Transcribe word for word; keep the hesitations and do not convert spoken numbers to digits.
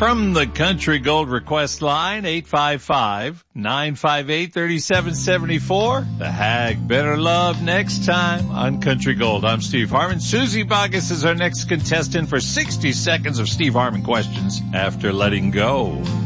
From the Country Gold request line, eight five five, nine five eight, three seven seven four. The Hag Better Love next time on Country Gold. I'm Steve Harmon. Susie Boggess is our next contestant for sixty seconds of Steve Harmon questions after letting go.